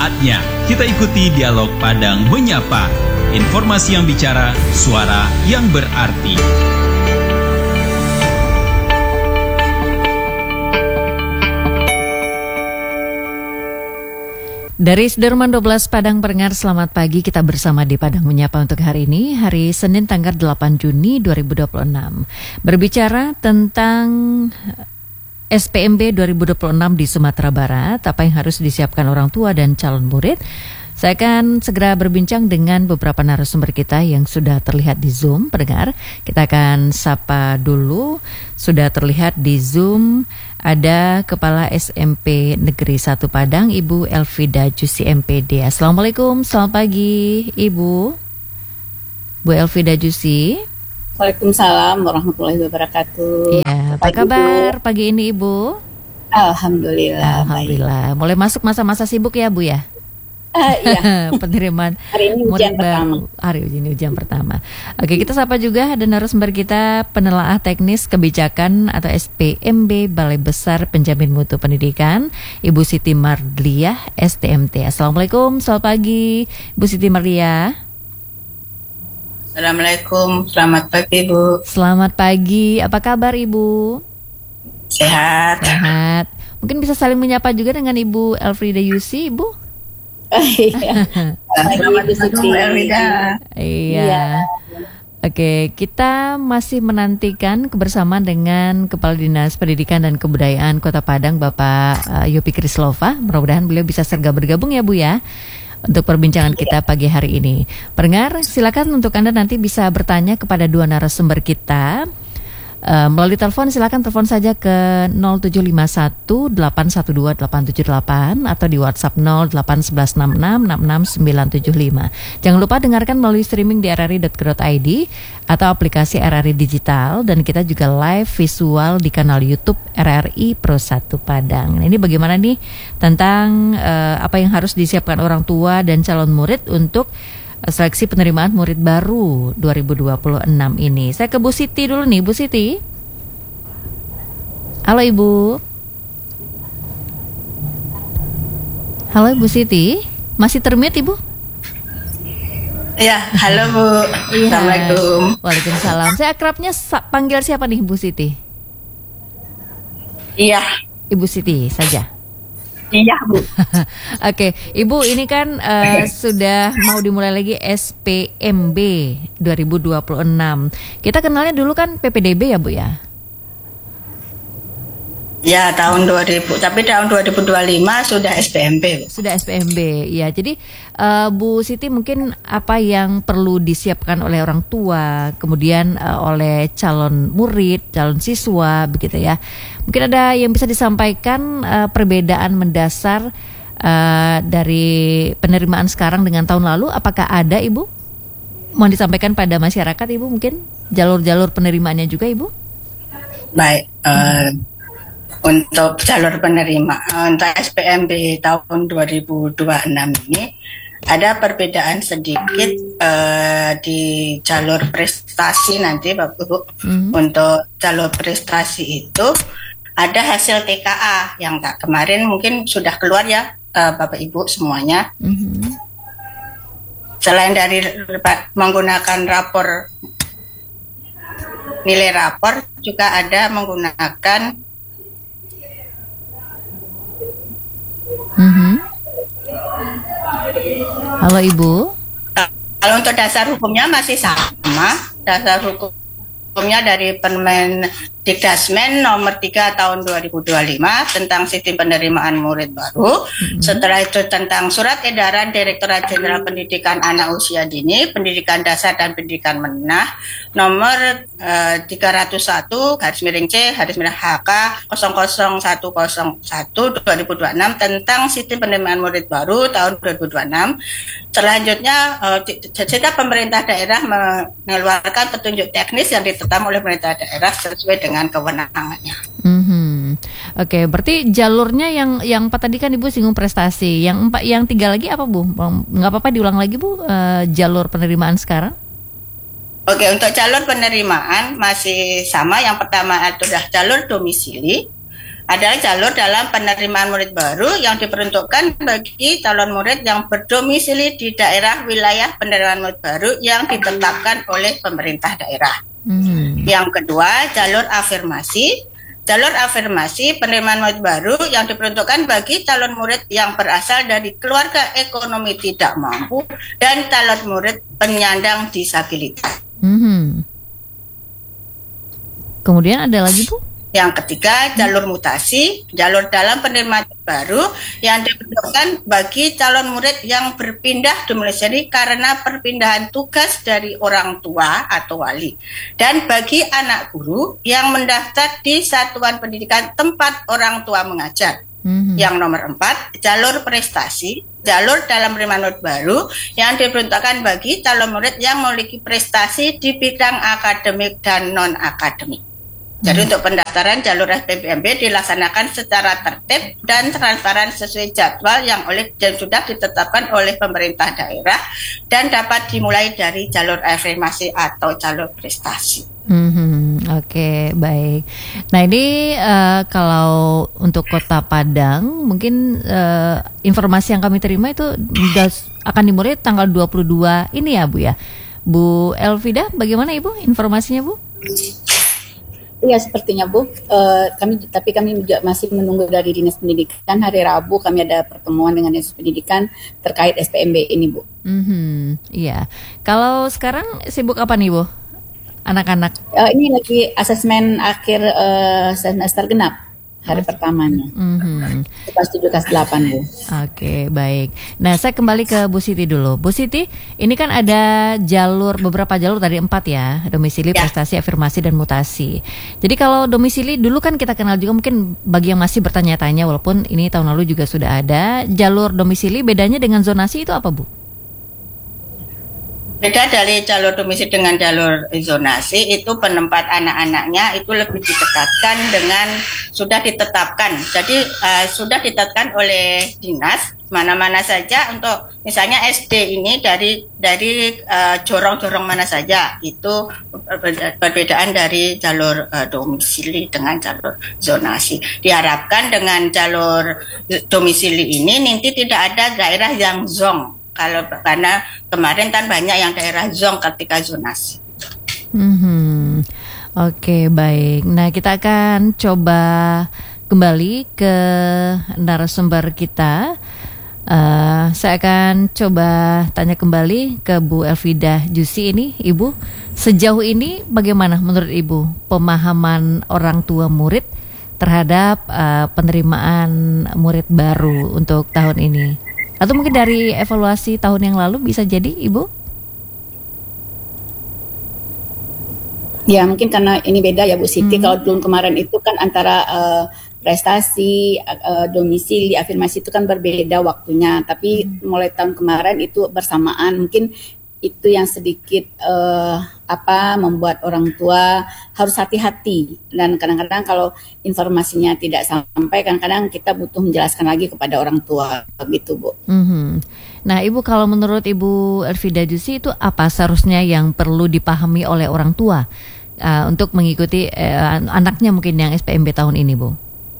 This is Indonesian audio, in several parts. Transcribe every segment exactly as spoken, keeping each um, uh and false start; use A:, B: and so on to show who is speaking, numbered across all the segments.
A: Saatnya kita ikuti dialog Padang Menyapa. Informasi yang bicara, suara yang berarti.
B: Dari Sudirman dua belas Padang pendengar, selamat pagi. Kita bersama di Padang Menyapa untuk hari ini, hari Senin tanggal delapan Juni dua ribu dua puluh enam. Berbicara tentang S P M B dua ribu dua puluh enam di Sumatera Barat, apa yang harus disiapkan orang tua dan calon murid. Saya akan segera berbincang dengan beberapa narasumber kita yang sudah terlihat di Zoom, pendengar. Kita akan sapa dulu. Sudah terlihat di Zoom ada Kepala S M P Negeri satu Padang, Ibu Elvida Jusi M P D. Assalamualaikum, selamat pagi Ibu. Bu Elvida Jusi.
C: Waalaikumsalam warahmatullahi wabarakatuh.
B: Iya, apa kabar Ibu? Pagi ini Ibu?
C: Alhamdulillah.
B: Alhamdulillah. Baik. Mulai masuk masa-masa sibuk ya Bu ya?
C: Uh, iya.
B: Penerimaan
C: hari ini ujian
B: baru.
C: pertama.
B: Hari ini ujian pertama. Oke, kita sapa juga ada narasumber kita, penelaah teknis kebijakan atau S P M B Balai Besar Penjamin Mutu Pendidikan, Ibu Siti Marliah S T M T. Assalamualaikum, selamat pagi Ibu Siti Marliah.
C: Assalamualaikum, selamat pagi Bu.
B: Selamat pagi, apa kabar Ibu?
C: Sehat.
B: Sehat. Mungkin bisa saling menyapa juga dengan Ibu Elfrida Yusi, Ibu?
C: Iya. Selamat pagi Elvida.
B: Iya. Oke, kita masih menantikan kebersamaan dengan Kepala Dinas Pendidikan dan Kebudayaan Kota Padang, Bapak uh, Yopi Krislova. Mudah-mudahan beliau bisa segera bergabung ya Bu ya, untuk perbincangan kita pagi hari ini. Pendengar, silakan untuk Anda nanti bisa bertanya kepada dua narasumber kita. Uh, melalui telepon silakan telepon saja ke nol tujuh lima satu delapan satu dua delapan tujuh delapan atau di WhatsApp nol delapan satu satu enam enam enam enam sembilan tujuh lima. Jangan lupa dengarkan melalui streaming di r r i dot co dot i d atau aplikasi R R I Digital, dan kita juga live visual di kanal YouTube R R I Pro satu Padang. Ini bagaimana nih tentang uh, apa yang harus disiapkan orang tua dan calon murid untuk seleksi penerimaan murid baru dua ribu dua puluh enam ini. Saya ke Bu Siti dulu nih, Bu Siti. Halo Ibu. Halo Bu Siti, masih termute Ibu?
C: Ya, halo Bu.
B: Iya.
C: Assalamualaikum.
B: Waalaikumsalam. Saya akrabnya sa- panggil siapa nih Bu Siti?
C: Iya.
B: Ibu Siti saja.
C: Iya Bu.
B: Oke, Ibu, ini kan uh, sudah mau dimulai lagi S P M B dua ribu dua puluh enam. Kita kenalnya dulu kan P P D B ya Bu ya?
C: Ya, tahun dua ribu, tapi tahun dua ribu dua puluh lima sudah S P M B Bu.
B: Sudah S P M B, ya. Jadi uh, Bu Siti, mungkin apa yang perlu disiapkan oleh orang tua, kemudian uh, oleh calon murid, calon siswa, begitu ya. Mungkin ada yang bisa disampaikan uh, perbedaan mendasar uh, dari penerimaan sekarang dengan tahun lalu. Apakah ada Ibu? Mau disampaikan pada masyarakat Ibu, mungkin jalur-jalur penerimaannya juga Ibu?
C: Baik. Uh, Untuk jalur penerima untuk S P M B tahun dua ribu dua puluh enam ini ada perbedaan sedikit uh, di jalur prestasi nanti Bapak Ibu. Mm-hmm. Untuk jalur prestasi itu ada hasil T K A yang tak kemarin mungkin sudah keluar ya uh, Bapak Ibu semuanya. Mm-hmm. Selain dari menggunakan rapor nilai rapor, juga ada menggunakan
B: Mm-hmm. Halo Ibu.
C: Kalau untuk dasar hukumnya masih sama. Dasar hukumnya dari Permen Dikdasmen nomor tiga tahun dua ribu dua puluh lima tentang sistem penerimaan murid baru. Mm-hmm. Setelah itu tentang surat edaran Direktorat Jenderal Pendidikan Anak Usia Dini, Pendidikan Dasar dan Pendidikan Menengah nomor uh, tiga ratus satu garis miring C garis miring H K nol nol satu nol satu dua ribu dua puluh enam tentang sistem penerimaan murid baru tahun dua ribu dua puluh enam. Selanjutnya uh, setiap pemerintah daerah mengeluarkan petunjuk teknis yang ditetapkan oleh pemerintah daerah sesuai dengan dengan kewenangannya.
B: Mm-hmm. Oke, berarti jalurnya yang yang empat tadi kan Ibu singgung prestasi, yang empat, yang tiga lagi apa Bu? Nggak apa-apa diulang lagi Bu, uh, jalur penerimaan sekarang?
C: Oke, untuk jalur penerimaan masih sama. Yang pertama adalah jalur domisili. adalah jalur dalam penerimaan murid baru yang diperuntukkan bagi calon murid yang berdomisili di daerah wilayah penerimaan murid baru yang ditetapkan oleh pemerintah daerah. Hmm. Yang kedua, jalur afirmasi. Jalur afirmasi penerimaan murid baru yang diperuntukkan bagi calon murid yang berasal dari keluarga ekonomi tidak mampu dan calon murid penyandang disabilitas. Hmm.
B: Kemudian ada lagi, Bu?
C: Yang ketiga, jalur mutasi, jalur dalam penerimaan baru yang diperuntukkan bagi calon murid yang berpindah domisili karena perpindahan tugas dari orang tua atau wali. Dan bagi anak guru yang mendaftar di satuan pendidikan tempat orang tua mengajar. Mm-hmm. Yang nomor empat, jalur prestasi, jalur dalam penerimaan murid baru yang diperuntukkan bagi calon murid yang memiliki prestasi di bidang akademik dan non-akademik. Jadi hmm. untuk pendaftaran jalur S P M B dilaksanakan secara tertib dan transparan sesuai jadwal yang oleh dan sudah ditetapkan oleh pemerintah daerah dan dapat dimulai dari jalur afirmasi atau jalur prestasi.
B: Hmm, Oke, okay, baik. Nah ini uh, kalau untuk Kota Padang, mungkin uh, informasi yang kami terima itu akan dimulai tanggal dua puluh dua ini ya Bu ya. Bu Elvida, bagaimana Ibu informasinya Bu?
D: Iya sepertinya Bu, uh, kami tapi kami juga masih menunggu dari Dinas Pendidikan. Hari Rabu kami ada pertemuan dengan Dinas Pendidikan terkait S P M B ini Bu.
B: Mm-hmm, iya. Kalau sekarang sibuk apa nih Bu? Anak-anak?
D: Uh, ini lagi asesmen akhir uh, semester genap. Hari pertamanya. Mm-hmm. Kelas tujuh, kelas delapan Bu.
B: Oke, baik. Nah, saya kembali ke Bu Siti dulu. Bu Siti, ini kan ada jalur, beberapa jalur tadi empat ya. Domisili, ya. Prestasi, afirmasi, dan mutasi. Jadi kalau domisili dulu kan kita kenal juga, mungkin bagi yang masih bertanya-tanya, walaupun ini tahun lalu juga sudah ada. Jalur domisili bedanya dengan zonasi itu apa Bu?
C: Beda dari jalur domisili dengan jalur zonasi, itu penempat anak-anaknya itu lebih diketatkan dengan sudah ditetapkan. Jadi uh, sudah ditetapkan oleh dinas mana-mana saja untuk misalnya S D ini dari dari uh, jorong-jorong mana saja, itu perbedaan dari jalur uh, domisili dengan jalur zonasi. Diharapkan dengan jalur domisili ini nanti tidak ada daerah yang zong. Kalau karena kemarin kan banyak yang daerah zong ketika zonasi.
B: Hmm, Oke, okay, baik. Nah, kita akan coba kembali ke narasumber kita. Uh, saya akan coba tanya kembali ke Bu Elvida Jusi ini, Ibu. Sejauh ini bagaimana menurut Ibu pemahaman orang tua murid terhadap uh, penerimaan murid baru untuk tahun ini? Atau mungkin dari evaluasi tahun yang lalu bisa jadi Ibu?
D: Ya mungkin karena ini beda ya Bu Siti. Hmm. Kalau dulu kemarin itu kan antara uh, prestasi, uh, domisili, afirmasi itu kan berbeda waktunya. Tapi hmm. mulai tahun kemarin itu bersamaan. Mungkin itu yang sedikit uh, apa membuat orang tua harus hati-hati, dan kadang-kadang kalau informasinya tidak sampai, kadang-kadang kita butuh menjelaskan lagi kepada orang tua gitu Bu. Mm-hmm.
B: Nah Ibu, kalau menurut Ibu Elvida Jusi itu apa seharusnya yang perlu dipahami oleh orang tua uh, untuk mengikuti uh, anaknya mungkin yang S P M B tahun ini Bu?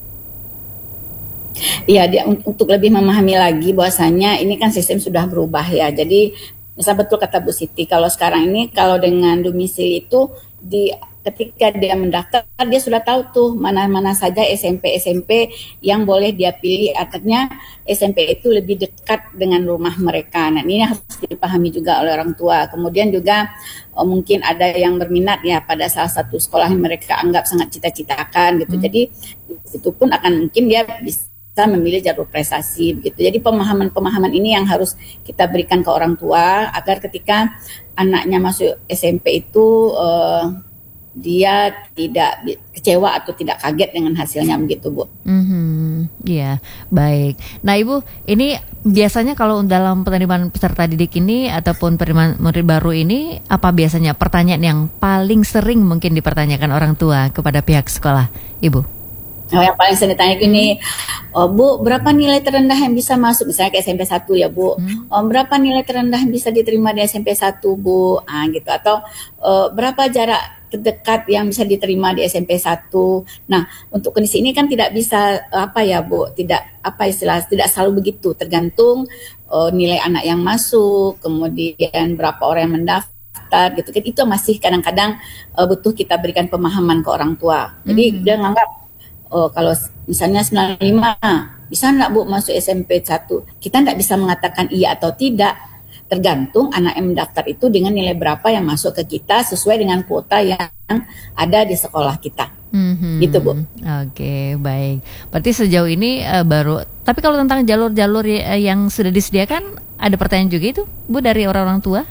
D: Iya, dia untuk lebih memahami lagi bahwasanya ini kan sistem sudah berubah ya. Jadi misal betul kata Bu Siti, kalau sekarang ini kalau dengan domisili itu di ketika dia mendaftar dia sudah tahu tuh mana-mana saja S M P S M P yang boleh dia pilih, artinya S M P itu lebih dekat dengan rumah mereka. Nah ini harus dipahami juga oleh orang tua. Kemudian juga oh, mungkin ada yang berminat ya pada salah satu sekolah yang mereka anggap sangat cita-citakan gitu. Hmm. Jadi itu pun akan mungkin dia bisa kita memilih jalur prestasi begitu. Jadi pemahaman-pemahaman ini yang harus kita berikan ke orang tua agar ketika anaknya masuk S M P itu uh, dia tidak kecewa atau tidak kaget dengan hasilnya begitu Bu.
B: Mm-hmm. Iya, baik. Nah Ibu, ini biasanya kalau dalam penerimaan peserta didik ini ataupun penerimaan murid baru ini, apa biasanya pertanyaan yang paling sering mungkin dipertanyakan orang tua kepada pihak sekolah, Ibu?
D: Oh, yang paling sering ditanya gini, oh, Bu, berapa nilai terendah yang bisa masuk misalnya ke S M P satu ya Bu? Hmm. Oh, berapa nilai terendah yang bisa diterima di S M P satu Bu? Ah gitu. Atau uh, berapa jarak terdekat yang bisa diterima di S M P satu. Nah, untuk kondisi ini kan tidak bisa apa ya, Bu, tidak apa istilah, tidak selalu begitu, tergantung uh, nilai anak yang masuk, kemudian berapa orang yang mendaftar gitu kan. Itu masih kadang-kadang uh, butuh kita berikan pemahaman ke orang tua. Jadi mm-hmm. dia nganggap oh, kalau misalnya sembilan puluh lima bisa enggak Bu masuk S M P satu? Kita enggak bisa mengatakan iya atau tidak. Tergantung anak yang mendaftar itu dengan nilai berapa yang masuk ke kita sesuai dengan kuota yang ada di sekolah kita. Mm-hmm. Gitu Bu.
B: Oke, baik. Berarti sejauh ini uh, baru. Tapi kalau tentang jalur-jalur y- yang sudah disediakan, ada pertanyaan juga itu Bu dari orang-orang tua?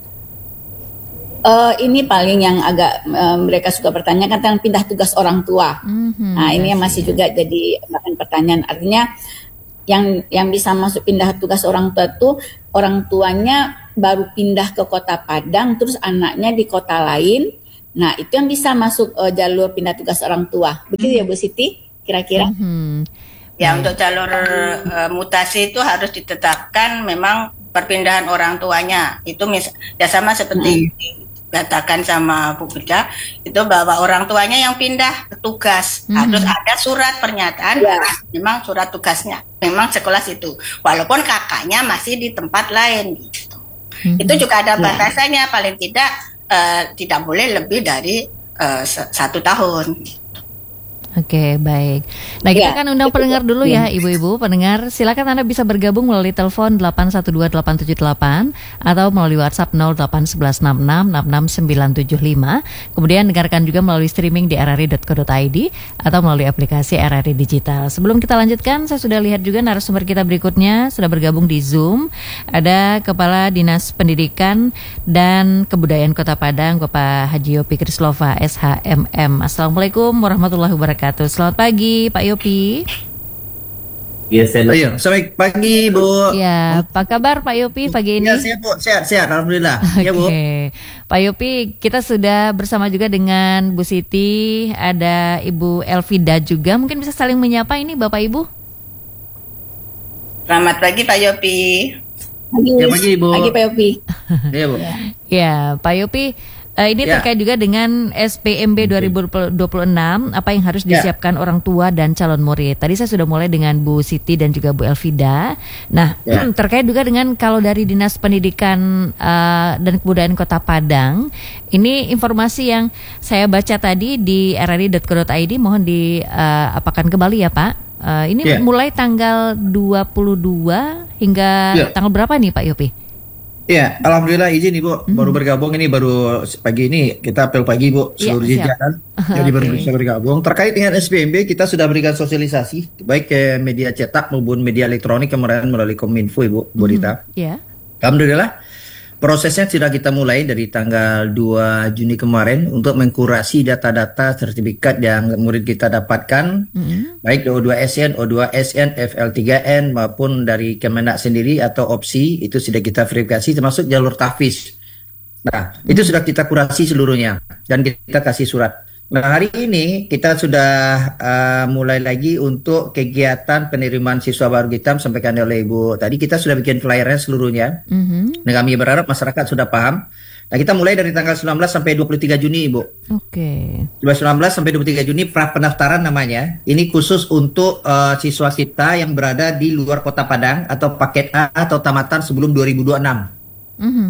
D: Uh, ini paling yang agak uh, mereka suka bertanya kan tentang pindah tugas orang tua. Mm-hmm, nah ini yang masih juga jadi bahan pertanyaan. Artinya yang yang bisa masuk pindah tugas orang tua itu orang tuanya baru pindah ke Kota Padang, terus anaknya di kota lain. Nah itu yang bisa masuk uh, jalur pindah tugas orang tua. Begitu mm-hmm. ya Bu Siti kira-kira?
B: Mm-hmm.
C: Ya hmm. untuk jalur uh, mutasi itu harus ditetapkan memang perpindahan orang tuanya. Itu mis- ya sama seperti hmm. katakan sama Bu Bida itu bahwa orang tuanya yang pindah tugas hmm. harus ada surat pernyataan ya. Memang surat tugasnya memang sekolah situ walaupun kakaknya masih di tempat lain gitu. Hmm. Itu juga ada batasannya ya. Paling tidak uh, tidak boleh lebih dari uh, satu tahun.
B: Oke, baik. Nah, kita
D: ya,
B: kan undang pendengar dulu ya, Ibu-ibu pendengar. Silakan Anda bisa bergabung melalui telepon delapan satu dua delapan tujuh delapan atau melalui WhatsApp nol delapan satu satu enam enam enam enam sembilan tujuh lima. Kemudian dengarkan juga melalui streaming di r r i dot co dot i d atau melalui aplikasi R R I Digital. Sebelum kita lanjutkan, saya sudah lihat juga narasumber kita berikutnya sudah bergabung di Zoom. Ada Kepala Dinas Pendidikan dan Kebudayaan Kota Padang, Bapak Haji Yopi Krislova, S H M M. Assalamualaikum warahmatullahi wabarakatuh. Selamat pagi Pak Yopi.
E: Ya, saya selamat pagi Bu.
B: Ya, apa kabar Pak Yopi pagi ini?
E: Ya, sehat Bu, sehat, sehat, alhamdulillah.
B: Oke,
E: ya, Bu.
B: Pak Yopi, kita sudah bersama juga dengan Bu Siti, ada Ibu Elvida juga. Mungkin bisa saling menyapa ini Bapak Ibu.
C: Selamat pagi Pak Yopi.
D: Pagi,
E: ya, pagi Bu.
D: Pagi Pak Yopi.
E: Ya Bu.
B: Ya, Pak Yopi. Uh, ini
E: ya.
B: terkait juga dengan S P M B dua ribu dua puluh enam, apa yang harus disiapkan ya. orang tua dan calon murid. Tadi saya sudah mulai dengan Bu Siti dan juga Bu Elvida. Nah, ya. terkait juga dengan kalau dari Dinas Pendidikan uh, dan Kebudayaan Kota Padang, ini informasi yang saya baca tadi di r r i dot co dot i d, mohon diapakan uh, kembali ya Pak. Uh, ini ya. mulai tanggal dua puluh dua hingga ya. tanggal berapa nih Pak Yopi?
E: Ya, alhamdulillah izin Ibu, mm-hmm. baru bergabung ini baru pagi ini kita apel pagi Bu seluruh ya, jajaran. Jadi baru bisa bergabung. Terkait dengan S P M B kita sudah berikan sosialisasi baik ke media cetak maupun media elektronik kemarin melalui Kominfo Ibu, Bu Dita.
B: Mm-hmm. Yeah.
E: Alhamdulillah prosesnya sudah kita mulai dari tanggal dua Juni kemarin untuk mengkurasi data-data sertifikat yang murid kita dapatkan, mm-hmm. baik O dua S N, O dua S N, F L tiga N maupun dari Kemenak sendiri atau opsi itu sudah kita verifikasi termasuk jalur tahfiz. Nah, mm-hmm. itu sudah kita kurasi seluruhnya dan kita kasih surat. Nah, hari ini kita sudah uh, mulai lagi untuk kegiatan penerimaan siswa baru kita sampaikan oleh Ibu. Tadi kita sudah bikin flyernya seluruhnya. Mm-hmm. Dan kami berharap masyarakat sudah paham. Nah, kita mulai dari tanggal sembilan belas sampai dua puluh tiga Juni, Ibu.
B: Oke. Okay.
E: sembilan belas sampai dua puluh tiga Juni pra pendaftaran namanya. Ini khusus untuk uh, siswa kita yang berada di luar Kota Padang atau paket A atau tamatan sebelum dua ribu dua puluh enam. Mm-hmm.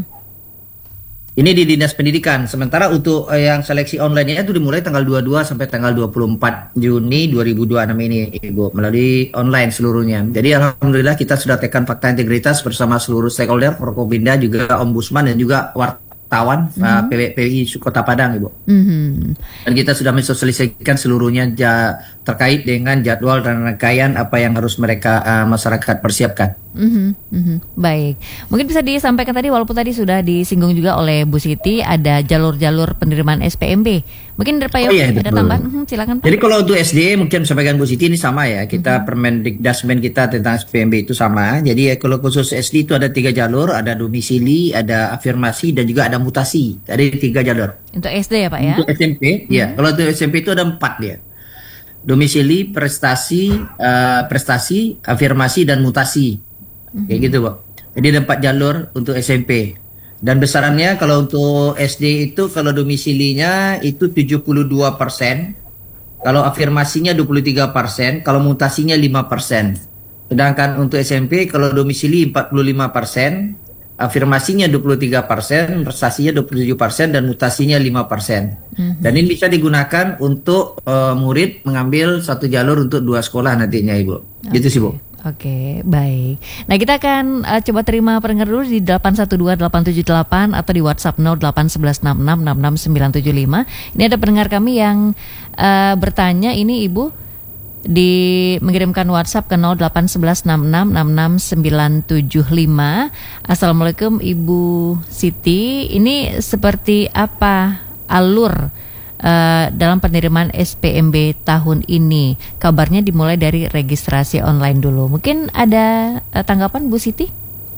E: Ini di Dinas Pendidikan. Sementara untuk uh, yang seleksi online-nya itu dimulai tanggal dua puluh dua sampai tanggal dua puluh empat Juni dua ribu dua puluh enam ini, Ibu, melalui online seluruhnya. Jadi alhamdulillah kita sudah tekan fakta integritas bersama seluruh stakeholder, Forkopimda, juga Ombudsman dan juga wartawan mm-hmm. uh, P W P I Kota Padang, Ibu. Mm-hmm. Dan kita sudah mensosialisasikan seluruhnya ja- terkait dengan jadwal dan rangkaian apa yang harus mereka uh, masyarakat persiapkan.
B: Mm-hmm, mm-hmm. Baik, mungkin bisa disampaikan tadi walaupun tadi sudah disinggung juga oleh Bu Siti ada jalur-jalur penerimaan S P M B. Mungkin dari Pak Yopi oh, iya, ada tambahan, hmm, silakan Pak.
E: Jadi kalau untuk S D mungkin sampaikan Bu Siti ini sama ya. Kita mm-hmm. Permendikdasmen kita tentang S P M B itu sama. Jadi kalau khusus S D itu ada tiga jalur, ada domisili, ada afirmasi dan juga ada mutasi. Ada tiga jalur.
B: Untuk S D ya Pak ya?
E: Untuk S M P, mm-hmm. ya. Kalau untuk S M P itu ada empat dia. Domisili, prestasi, uh, prestasi, afirmasi dan mutasi. Kayak gitu, Bu. Jadi ada empat jalur untuk S M P. Dan besarannya kalau untuk S D itu kalau domisilinya itu tujuh puluh dua persen, kalau afirmasinya dua puluh tiga persen, kalau mutasinya lima persen. Sedangkan untuk S M P kalau domisili empat puluh lima persen, afirmasinya dua puluh tiga persen, prestasinya dua puluh tujuh persen, dan mutasinya lima persen. Mm-hmm. Dan ini bisa digunakan untuk uh, murid mengambil satu jalur untuk dua sekolah nantinya, Ibu.
B: Okay.
E: Gitu sih, Bu.
B: Oke, baik. Nah, kita akan uh, coba terima pendengar dulu di delapan satu dua delapan tujuh delapan atau di WhatsApp nol delapan satu satu enam enam enam enam sembilan tujuh lima. Ini ada pendengar kami yang uh, bertanya, ini Ibu di mengirimkan WhatsApp ke nol delapan satu satu enam enam enam enam sembilan tujuh lima. Assalamualaikum Ibu Siti. Ini seperti apa alur Uh, dalam penerimaan S P M B tahun ini? Kabarnya dimulai dari registrasi online dulu. Mungkin ada uh, tanggapan Bu Siti?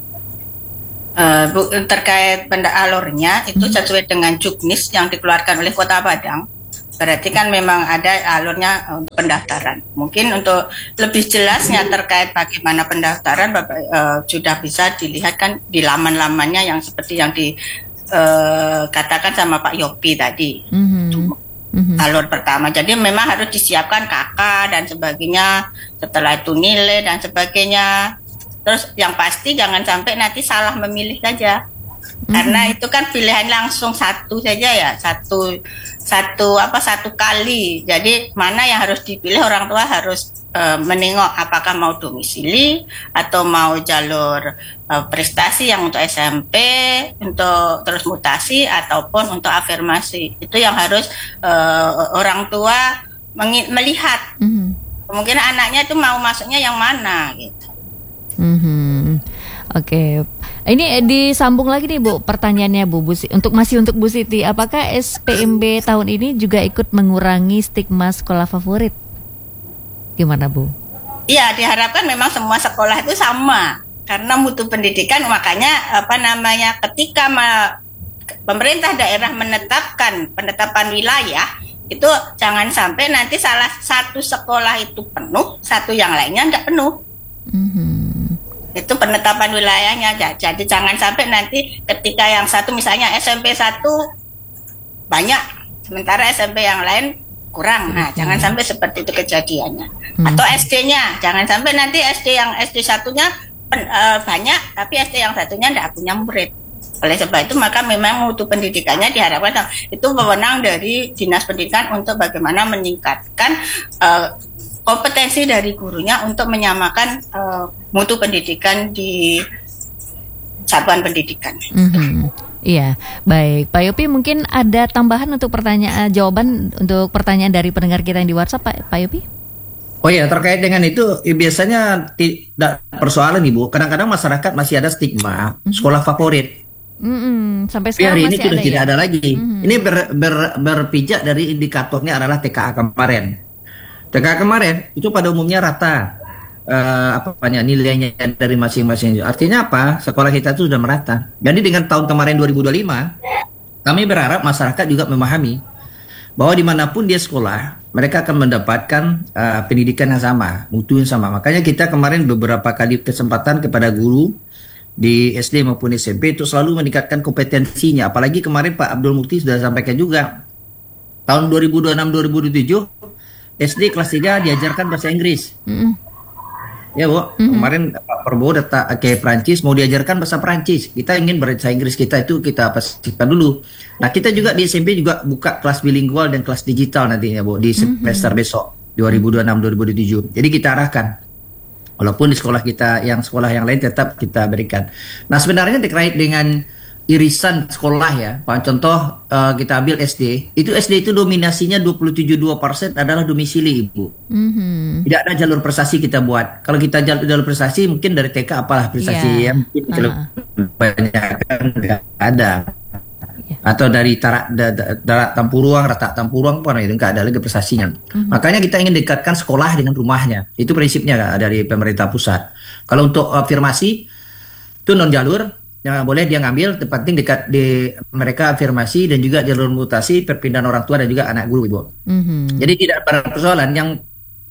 C: Uh, bu, terkait benda alurnya itu hmm. sesuai dengan juknis yang dikeluarkan oleh Kota Padang. Berarti kan memang ada alurnya untuk pendaftaran. Mungkin untuk lebih jelasnya terkait bagaimana pendaftaran Bapak uh, sudah bisa dilihat kan di laman-lamannya yang seperti yang di Uh, katakan sama Pak Yopi tadi. Mm-hmm. Mm-hmm. Alur pertama, jadi memang harus disiapkan kakak dan sebagainya, setelah itu nilai dan sebagainya. Terus yang pasti jangan sampai nanti salah memilih saja, mm-hmm. karena itu kan pilihan langsung satu saja ya, satu satu apa satu kali. Jadi mana yang harus dipilih, orang tua harus uh, menengok apakah mau domisili atau mau jalur uh, prestasi yang untuk S M P, untuk terus mutasi ataupun untuk afirmasi. Itu yang harus uh, orang tua mengi- melihat. Mm-hmm. Kemungkinan anaknya itu mau masuknya yang mana gitu.
B: Mm-hmm. Oke, ini disambung lagi nih Bu, pertanyaannya Bu, Bu untuk masih untuk Bu Siti, apakah S P M B tahun ini juga ikut mengurangi stigma sekolah favorit? Gimana Bu?
C: Iya, diharapkan memang semua sekolah itu sama, karena mutu pendidikan, makanya apa namanya ketika ma- pemerintah daerah menetapkan penetapan wilayah itu jangan sampai nanti salah satu sekolah itu penuh, satu yang lainnya tidak penuh. Mm-hmm. Itu penetapan wilayahnya. Jadi jangan sampai nanti ketika yang satu misalnya S M P satu banyak, sementara S M P yang lain kurang. Nah, hmm. jangan sampai seperti itu kejadiannya. Hmm. Atau S D-nya, jangan sampai nanti S D yang S D satunya pen, uh, banyak, tapi S D yang satunya tidak punya murid. Oleh sebab itu maka memang mutu pendidikannya diharapkan itu wewenang dari Dinas Pendidikan untuk bagaimana meningkatkan uh, kompetensi dari gurunya untuk menyamakan uh, mutu pendidikan di satuan pendidikan.
B: Mm-hmm. Iya, baik. Pak Yopi, mungkin ada tambahan untuk pertanyaan jawaban untuk pertanyaan dari pendengar kita yang di WhatsApp, Pak, Pak Yopi?
E: Oh ya, terkait dengan itu ya, biasanya tidak persoalan Ibu. Kadang-kadang masyarakat masih ada stigma mm-hmm. sekolah favorit.
B: Mm-hmm. Sampai sekarang
E: hari
B: masih
E: ini sudah
B: ada,
E: tidak
B: ya?
E: ada lagi. Mm-hmm. Ini ber, ber, berpijak dari indikatornya adalah T K A kemarin. T K A kemarin itu pada umumnya rata uh, apa namanya nilainya dari masing-masing. Artinya apa? Sekolah kita itu sudah merata. Jadi dengan tahun kemarin dua ribu dua puluh lima, kami berharap masyarakat juga memahami bahwa dimanapun dia sekolah, mereka akan mendapatkan uh, pendidikan yang sama, mutu yang sama. Makanya kita kemarin beberapa kali kesempatan kepada guru di S D maupun S M P itu selalu meningkatkan kompetensinya. Apalagi kemarin Pak Abdul Mukti sudah sampaikan juga tahun dua ribu dua puluh enam dua ribu dua puluh tujuh S D kelas tiga diajarkan bahasa Inggris. Mm-hmm. Ya Bu, mm-hmm. kemarin Pak Prabowo datang ke Prancis mau diajarkan bahasa Prancis. Kita ingin bahasa Inggris kita itu kita pastikan dulu. Nah kita juga di S M P juga buka kelas bilingual dan kelas digital nantinya Bu di semester mm-hmm. besok dua ribu dua puluh enam dua ribu dua puluh tujuh. Jadi kita arahkan. Walaupun di sekolah kita yang sekolah yang lain tetap kita berikan. Nah sebenarnya terkait dengan irisan sekolah ya, Pak contoh uh, kita ambil S D, itu S D itu dominasinya dua puluh tujuh koma dua persen adalah domisili Ibu. Mm-hmm. Tidak ada jalur prestasi kita buat. Kalau kita jalur, jalur prestasi mungkin dari T K apalah prestasi yeah. yang mungkin uh-huh. banyak kan nggak ada. Yeah. Atau dari tarak da, da, da, Tampuruang, Rata Tampuruang pun itu nggak ada lagi prestasinya. Mm-hmm. Makanya kita ingin dekatkan sekolah dengan rumahnya. Itu prinsipnya dari pemerintah pusat. Kalau untuk afirmasi itu non jalur. Ya, boleh dia ngambil, penting dekat di mereka afirmasi dan juga jalur mutasi perpindahan orang tua dan juga anak guru Ibu. Mm-hmm. Jadi tidak ada persoalan yang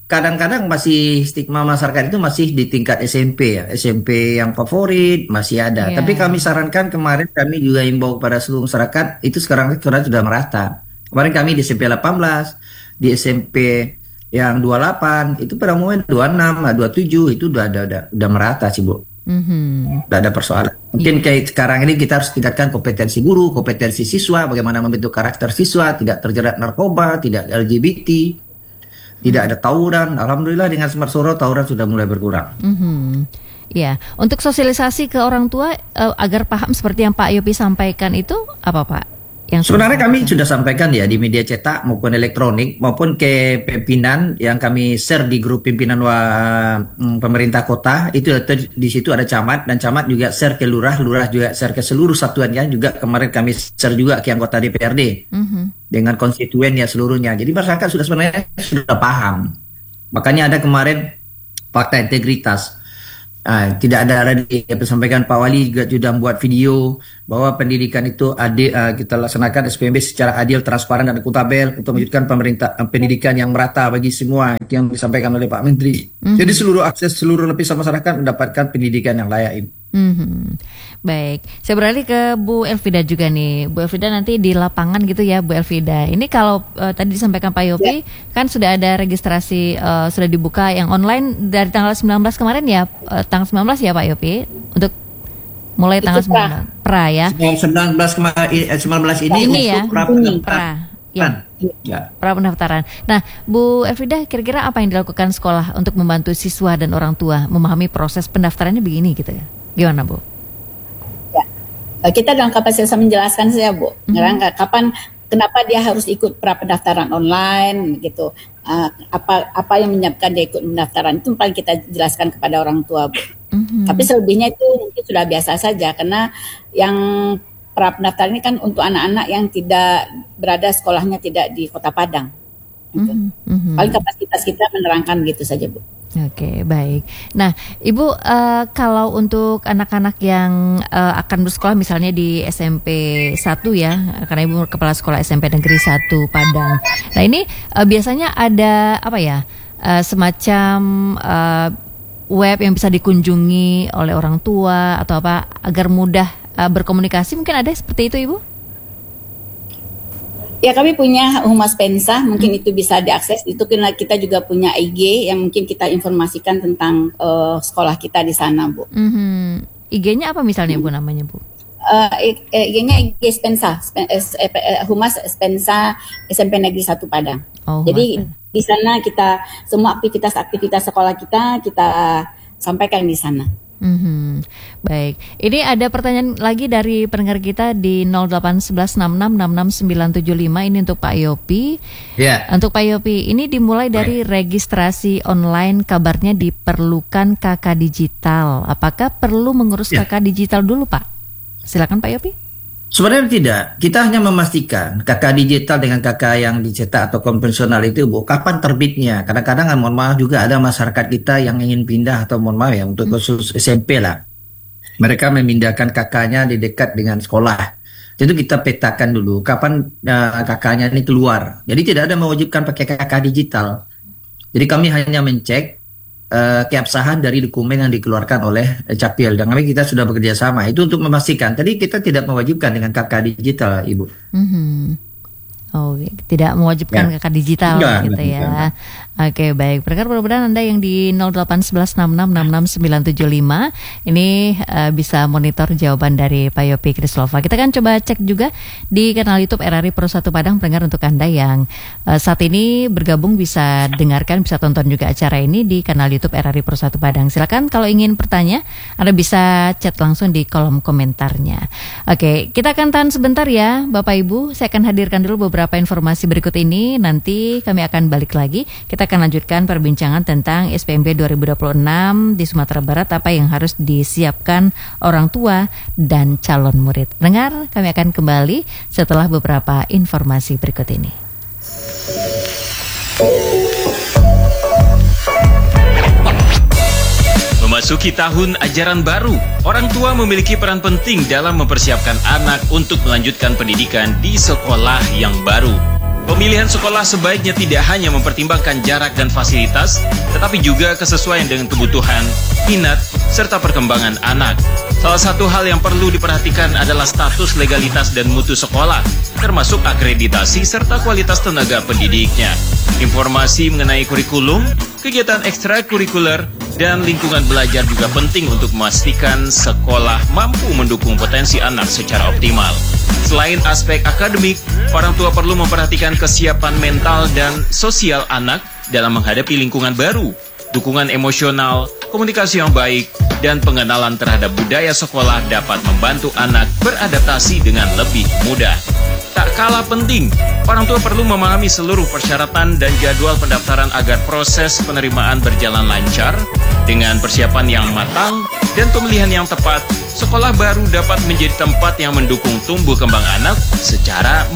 E: kadang-kadang masih stigma masyarakat itu masih di tingkat S M P ya. S M P yang favorit masih ada.
B: Iya.
E: Tapi kami sarankan kemarin kami juga imbau kepada seluruh masyarakat itu sekarang sekarang sudah merata. Kemarin kami di S M P delapan belas, di S M P yang dua puluh delapan, itu pada umumnya dua puluh enam, dua puluh tujuh itu udah udah udah, udah merata sih, Bu.
B: Mhm.
E: Tidak ada persoalan. Mungkin kayak sekarang ini kita harus tingkatkan kompetensi guru, kompetensi siswa, bagaimana membentuk karakter siswa, tidak terjerat narkoba, tidak L G B T, tidak ada tawuran. Alhamdulillah dengan Smart Suro tawuran sudah mulai berkurang.
B: Mhm. Ya, untuk sosialisasi ke orang tua eh, agar paham seperti yang Pak Yopi sampaikan itu apa Pak? Yang
E: Sebenarnya
B: sudah-
E: kami sudah sampaikan ya di media cetak maupun elektronik maupun ke pimpinan yang kami share di grup pimpinan wa, mm, pemerintah kota itu ter- di situ ada camat dan camat juga share ke lurah, lurah juga share ke seluruh satuannya juga kemarin kami share juga ke anggota D P R D
B: Mhm.
E: dengan konstituennya seluruhnya. Jadi masyarakat sudah sebenarnya sudah paham. Makanya ada kemarin fakta integritas. Ah, tidak ada lagi yang disampaikan Pak Wali juga sudah membuat video bahwa pendidikan itu adil, ah, kita laksanakan S P M B secara adil, transparan dan akuntabel untuk mewujudkan pemerintah ah, pendidikan yang merata bagi semua itu yang disampaikan oleh Pak Menteri. Jadi seluruh akses seluruh lapisan masyarakat mendapatkan pendidikan yang layak. Ibu.
B: Mhm. Baik, saya beralih ke Bu Elvida juga nih. Bu Elvida nanti di lapangan gitu ya, Bu Elvida. Ini kalau eh, tadi disampaikan Pak Yopi, kan sudah ada registrasi eh, sudah dibuka yang online dari tanggal sembilan belas kemarin ya, eh, tanggal sembilan belas ya Pak Yopi, untuk mulai tanggal
D: Itu pra.
B: sembilan belas pra ya.
E: Yang sembilan belas kemarin eh, sembilan belas ini
B: Ini
E: untuk
B: ya,
E: pra
B: pra.
E: pendaftaran.
B: Ya.
E: Ya.
B: Pra pendaftaran. Nah, Bu Elvida, kira-kira apa yang dilakukan sekolah untuk membantu siswa dan orang tua memahami proses pendaftarannya begini gitu ya? Gimana Bu?
D: Eh, Kita dalam kapasitas menjelaskan saja, Bu. Sekarang kapan, kenapa dia harus ikut pra pendaftaran online gitu? Eh, apa apa yang menyebabkan dia ikut pendaftaran itu paling kita jelaskan kepada orang tua, Bu.
B: Mhm.
D: Tapi selebihnya itu mungkin sudah biasa saja karena yang pra pendaftaran ini kan untuk anak-anak yang tidak berada sekolahnya tidak di Kota Padang. Gitu.
B: Mhm. Mhm.
D: Paling kapasitas kita menerangkan gitu saja, Bu.
B: Oke, baik. Nah, Ibu, eh, kalau untuk anak-anak yang eh, akan bersekolah misalnya di S M P satu ya, karena Ibu kepala sekolah S M P Negeri satu Padang. Nah, ini eh, biasanya ada apa ya? eh, semacam eh, web yang bisa dikunjungi oleh orang tua atau apa agar mudah eh, berkomunikasi. Mungkin ada seperti itu, Ibu?
D: Ya, kami punya Humas Pensa, mungkin itu bisa diakses. Itu kita kita juga punya I G yang mungkin kita informasikan tentang eh, sekolah kita di sana, Bu.
B: Mhm. I G-nya apa misalnya, Bu, namanya, Bu?
D: Eh, I G-nya I G Spensa, Spen- eh, eh, Humas Spensa S M P Negeri satu Padang.
B: Oh,
D: Jadi
B: Humas
D: di sana kita semua aktivitas-aktivitas sekolah kita kita sampaikan di sana.
B: Mhm. Baik, ini ada pertanyaan lagi dari pendengar kita di nol delapan satu satu enam enam enam enam sembilan tujuh lima. Ini untuk Pak Yopi.
E: Ya.
B: Untuk Pak Yopi, ini dimulai dari registrasi online, kabarnya diperlukan K K digital. Apakah perlu mengurus
E: Ya.
B: K K digital dulu, Pak? Silakan Pak Yopi.
E: Sebenarnya tidak. Kita hanya memastikan K K digital dengan K K yang dicetak atau konvensional itu, Bu, kapan terbitnya. Kadang-kadang, mohon maaf juga ada masyarakat kita yang ingin pindah atau mohon maaf ya, untuk khusus S M P lah. Mereka memindahkan K K-nya di dekat dengan sekolah. Itu kita petakan dulu kapan uh, K K-nya ini keluar. Jadi tidak ada mewajibkan pakai K K digital. Jadi kami hanya mencek Uh, keabsahan dari dokumen yang dikeluarkan oleh uh, Capil, dan kami kita sudah bekerja sama itu untuk memastikan. Tadi kita tidak mewajibkan dengan K K digital, Ibu.
B: Mhm. Oh, tidak mewajibkan
E: Ya.
B: K K digital
E: Enggak,
B: gitu
E: enggak,
B: ya.
E: enggak.
B: Oke, baik. Pendengar, mudah-mudahan Anda yang di nol delapan satu satu enam enam enam enam sembilan tujuh lima ini eh, bisa monitor jawaban dari Pak Yopi Krislova. Kita kan coba cek juga di kanal YouTube R R I Pro satu Padang, pendengar, untuk Anda yang eh, saat ini bergabung bisa dengarkan, bisa tonton juga acara ini di kanal YouTube R R I Pro satu Padang. Silakan kalau ingin bertanya, Anda bisa chat langsung di kolom komentarnya. Oke, kita akan tahan sebentar ya, Bapak Ibu. Saya akan hadirkan dulu beberapa informasi berikut ini. Nanti kami akan balik lagi. Kita akan lanjutkan perbincangan tentang S P M B dua ribu dua puluh enam di Sumatera Barat, apa yang harus disiapkan orang tua dan calon murid. Dengar, kami akan kembali setelah beberapa informasi berikut ini.
A: Memasuki tahun ajaran baru, orang tua memiliki peran penting dalam mempersiapkan anak untuk melanjutkan pendidikan di sekolah yang baru. Pemilihan sekolah sebaiknya tidak hanya mempertimbangkan jarak dan fasilitas, tetapi juga kesesuaian dengan kebutuhan, minat, serta perkembangan anak. Salah satu hal yang perlu diperhatikan adalah status legalitas dan mutu sekolah, termasuk akreditasi serta kualitas tenaga pendidiknya. Informasi mengenai kurikulum, kegiatan ekstrakurikuler, dan lingkungan belajar juga penting untuk memastikan sekolah mampu mendukung potensi anak secara optimal. Selain aspek akademik, orang tua perlu memperhatikan kesiapan mental dan sosial anak dalam menghadapi lingkungan baru, dukungan emosional, komunikasi yang baik, dan pengenalan terhadap budaya sekolah dapat membantu anak beradaptasi dengan lebih mudah. Tak kalah penting, orang tua perlu memahami seluruh persyaratan dan jadwal pendaftaran agar proses penerimaan berjalan lancar. Dengan persiapan yang matang dan pemilihan yang tepat, sekolah baru dapat menjadi tempat yang mendukung tumbuh kembang anak secara